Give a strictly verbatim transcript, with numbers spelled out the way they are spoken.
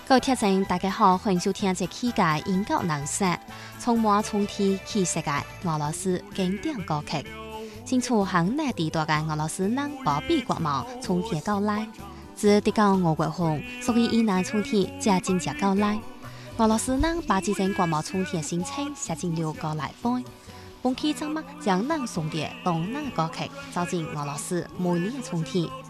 各位听众，大家好，欢迎收听这期嘅音乐能说，从满从天去世界俄羅斯經典歌曲。先從響內地大嘅俄羅斯人保庇國貿從天到來，自得到五月份，所以以南從天才真正到來。俄羅斯人把這種國貿從天申請寫進了歌來背，本期節目將能送嘅動人歌曲走進俄羅斯每年嘅春天。